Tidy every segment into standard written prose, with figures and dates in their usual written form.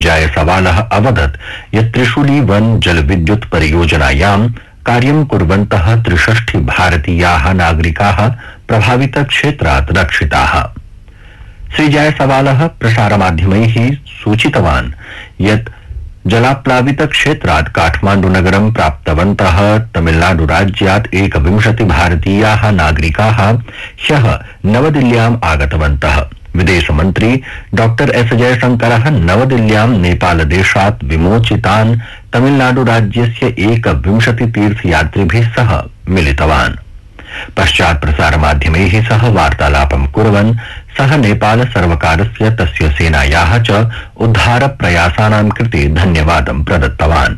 जायसवालः अवदत् यत् त्रिशूली वन जलविद्युत् परियोजनायां कार्यं कुर्वन्तः 63 भारतीयाः नागरिकाः प्रभावितक्षेत्रात् रक्षिताः। श्री जायसवालः प्रसारमाध्यमैः सूचितवान् यत् जलाप्लावित क्षेत्रात् काठमाण्डु नगरं प्राप्तवन्तः तमिलनाडुराज्यात् 21 भारतीयाः नागरिकाः ह्यः नवदिल्ल्याम् आगतवन्तः। विदेशमन्त्री डॉक्टर एस जयशंकरः नवदिल्ल्यां नेपालदेशात् विमोचितान् तमिलनाडुराज्यस्य 21 तीर्थयात्रिभिः सह मिलितवान्। पश्चात् प्रसारमाध्यमैः सह वार्तालापं कुर्वन् सः नेपाल सर्वकारस्य तस्य सेनायाः च उद्धार प्रयासानां कृते धन्यवादं प्रदत्तवान्।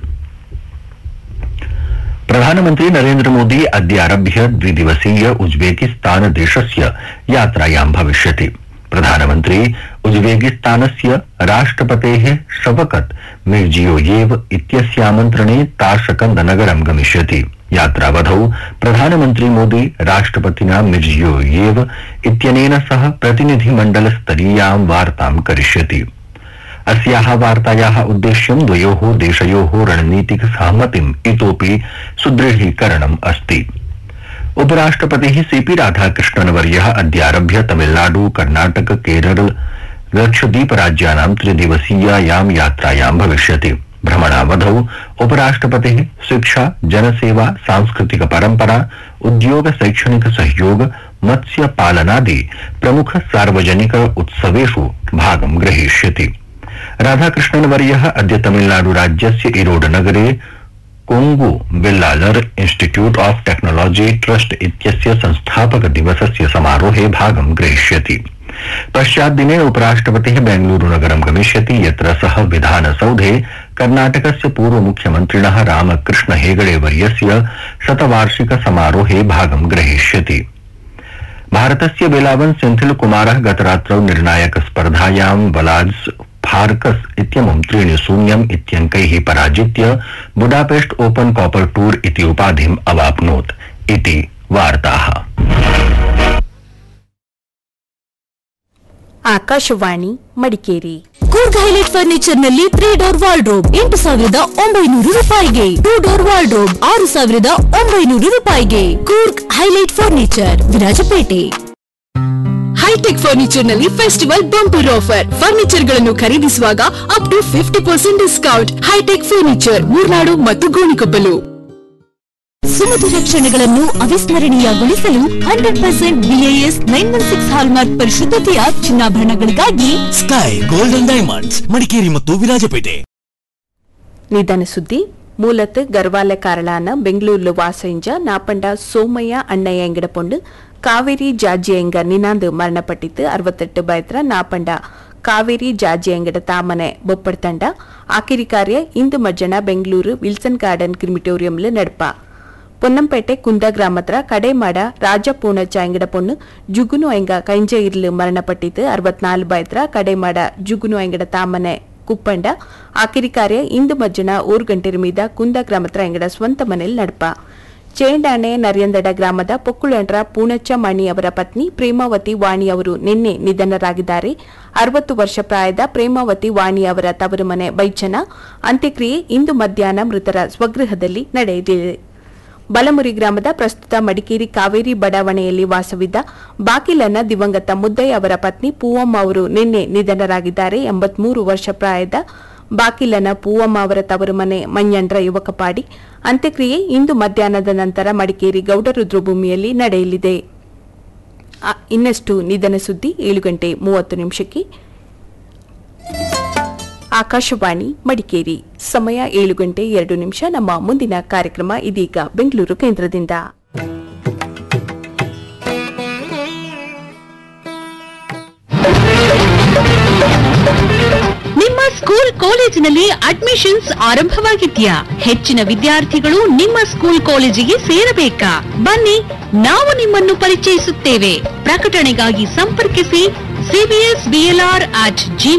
प्रधानमन्त्री नरेन्द्र मोदी अद्य आरभ्य द्विदिवसीय उज्बेकिस्तान देशस्य यात्रायां भविष्यति। प्रधानमन्त्री उज्बेकिस्तानस्य राष्ट्रपतेः शवकत मिर्जियोयेव इत्यस्यामन्त्रणे ताशकंद नगरं गमिष्यति। यात्रावधौ प्रधानमन्त्री मोदी राष्ट्रपतिना मिर्जियोयेव इत्यनेन सह प्रतिनिधिमण्डल स्तरीयां वार्तां करिष्यति। अस्याः वार्तायाः उद्देश्यं द्वयोः देशयोः रणनीतिक सहमतिम् इतोपि सुदृढीकरणम् अस्ति। उपराष्ट्रपतिः सीपी राधाकृष्णन वर्यः अद्य आरभ्य तमिलनाडु, कर्नाटक, केरल, लक्षद्वीप राज्यानां त्रिदिवसीयायां यात्रायां भविष्यति। भ्रमणावधौ उपराष्ट्रपतिः शिक्षा, जनसेवा, सांस्कृतिक परंपरा, उद्योग, शैक्षणिक सहयोग, मत्स्य पालनादि प्रमुख सार्वजनिक उत्सवेषु भागं ग्रहीष्यति। राधाकृष्णन वर्यः अद्य तमिलनाडु राज्यस्य इरोड नगरे Kongu बिल्लालर institute of technology trust इत्यस्य संस्थापक दिवसस्य समारोहे भागं ग्रहीष्यति। पश्चात् दिने उपराष्ट्रपतिः बेंगलुरु नगरं गमिष्यति, यत्र सः विधानसौधे कर्नाटकस्य पूर्व मुख्यमन्त्रिणः रामकृष्ण हेगड़े वर्यस्य शतवार्षिक समारोहे भागं ग्रहीष्यति। भारतस्य बेलावन सेंथिल कुमारः गतरात्रौ निर्णायक स्पर्धायां वलाड्स फार्कस इत्यमुं 3-0 इत्यङ्कैः पराजित्य बुडापेस्ट ओपन कॉपर टूर इति उपाधिम् अवाप्नोत् इति वार्ताः। ಆಕಾಶವಾಣಿ ಮಡಿಕೇರಿ ಕೂರ್ಗ್ ಹೈಲೈಟ್ ಫರ್ನಿಚರ್ ನಲ್ಲಿ 3 ಡೋರ್ ವಾರ್ಡ್ರೋಬ್ 8,900 ರೂಪಾಯಿಗೆ, 2 ಡೋರ್ ವಾರ್ಡ್ರೋಬ್ 6,900 ರೂಪಾಯಿಗೆ. Coorg highlight furniture, Virajpet. High tech furniture ನಲ್ಲಿ ಫೆಸ್ಟಿವಲ್ ಬಂಪರ್ ಆಫರ್. ಫರ್ನಿಚರ್ ಗಳನ್ನು ಖರೀದಿಸುವಾಗ up to 50% discount. High tech furniture, Murnad ಮತ್ತು ಗೋಣಿಕೊಪ್ಪಲು. ಸುಮಧುರ ಕ್ಷಣಗಳನ್ನು ಅವಿಸ್ಮರಣೀಯಗೊಳಿಸಲು 100% BIS 916 hallmark ಪರಿಶುದ್ಧತೆಯ ಚಿನ್ನಾಭರಣಗಳಿಗಾಗಿ sky golden diamonds, Madikeri ಮತ್ತು ವಿರಾಜಪೇಟೆ. ನಿಧನ ಸುದ್ದಿ. ಮೂಲತಃ ಗರ್ವಾಲೆ ಕಾರಳಾನ ಬೆಂಗಳೂರು ವಾಸಂಜ ನಾಪಂಡ ಸೋಮಯ್ಯ ಅಣ್ಣಯ್ಯ ಎಂಗಡಪೊಂಡು ಕಾವೇರಿ ಜಾಜಿಯಂಗ ನಿನಾಂದು ಮರಣಪಟ್ಟಿತ್ತು. 68 ಬೈತ್ರ ನಾಪಂಡ ಕಾವೇರಿ ಜಾಜಿಯಂಗಡ ತಾಮನೆ ಬೊಪ್ಪಡ್ತಂಡ ಆಕಿರಿ ಕಾರ್ಯ ಇಂದು ಮಜ್ಜನ ಬೆಂಗಳೂರು ವಿಲ್ಸನ್ ಗಾರ್ಡನ್ ಕ್ರಿಮಿಟೋರಿಯಂಲು ನಡಪ. பொன்னம்பேட்டை குந்தா கிராமத்துல கடைமாட ராஜா பூனச்ச ಎಂಗಡ பொண்ணு ಜುಗುನು ಎಂಗ ಕೈಂಜ ಇರ್ಲು ಮರಣಪಟ್ಟಿತ್ತು. 64 ಬೈತ್ರ ಕಡೆಮಾಡ ಜುಗುನು ಎಂಗಡ ತಾಮನೆ ಕುಪ್ಪಂಡ ಆಕಿರಿ ಕಾರ್ಯ ಇಂದು ಮಜ್ಜನ 1 ಗಂಟೆ ಮೀದ ಕುಂದಾ ಗ್ರಾಮತ್ರ ಎಂಗಡ ಸ್ವಂತ ಮನೆಯಲ್ಲಿ ನಡಪ. ಚೇಂಡಾಣೆ ನರಿಯಂದಡ ಗ್ರಾಮದ ಪೊಕ್ಕುಳಂಡ್ರ ಪೂಣಚ್ಚ ಮಣಿ ಅವರ ಪತ್ನಿ ಪ್ರೇಮಾವತಿ ವಾಣಿ ಅವರು ನಿನ್ನೆ ನಿಧನರಾಗಿದ್ದಾರೆ. 60 ವರ್ಷ ಪ್ರಾಯದ ಪ್ರೇಮಾವತಿ ವಾಣಿ ಅವರ ತವರು ಮನೆ ಬೈಚನ ಅಂತ್ಯಕ್ರಿಯೆ ಇಂದು ಮಧ್ಯಾಹ್ನ ಮೃತರ ಸ್ವಗೃಹದಲ್ಲಿ ನಡೆಯಲಿದೆ. ಬಲಮುರಿ ಗ್ರಾಮದ ಪ್ರಸ್ತುತ ಮಡಿಕೇರಿ ಕಾವೇರಿ ಬಡಾವಣೆಯಲ್ಲಿ ವಾಸವಿದ್ದ ಬಾಕಿಲನ್ನ ದಿವಂಗತ ಮುದ್ದಯ್ಯ ಅವರ ಪತ್ನಿ ಪೂವಮ್ಮ ಅವರು ನಿನ್ನೆ ನಿಧನರಾಗಿದ್ದಾರೆ. 83 ವರ್ಷ ಪ್ರಾಯದ ಬಾಕಿಲನ ಪೂವಮ್ಮ ಅವರ ತವರು ಮನೆ ಮಂಜಂಡ್ರ ಯುವಕಪಾಡಿ ಅಂತ್ಯಕ್ರಿಯೆ ಇಂದು ಮಧ್ಯಾಹ್ನದ ನಂತರ ಮಡಿಕೇರಿ ಗೌಡರುದ್ರಭೂಮಿಯಲ್ಲಿ ನಡೆಯಲಿದೆ. ಇನ್ನಷ್ಟು ನಿಧನ ಸುದ್ದಿ 7:30 ಆಕಾಶವಾಣಿ ಮಡಿಕೇರಿ. ಸಮಯ 7:02. ನಮ್ಮ ಮುಂದಿನ ಕಾರ್ಯಕ್ರಮ ಇದೀಗ ಬೆಂಗಳೂರು ಕೇಂದ್ರದಿಂದ. ನಿಮ್ಮ ಸ್ಕೂಲ್ ಕಾಲೇಜಿನಲ್ಲಿ ಅಡ್ಮಿಷನ್ಸ್ ಆರಂಭವಾಗಿದ್ಯಾ? ಹೆಚ್ಚಿನ ವಿದ್ಯಾರ್ಥಿಗಳು ನಿಮ್ಮ ಸ್ಕೂಲ್ ಕಾಲೇಜಿಗೆ ಸೇರಬೇಕಾ? ಬನ್ನಿ, ನಾವು ನಿಮ್ಮನ್ನು ಪರಿಚಯಿಸುತ್ತೇವೆ. ಪ್ರಕಟಣೆಗಾಗಿ ಸಂಪರ್ಕಿಸಿ CBSBLR@gmail.com.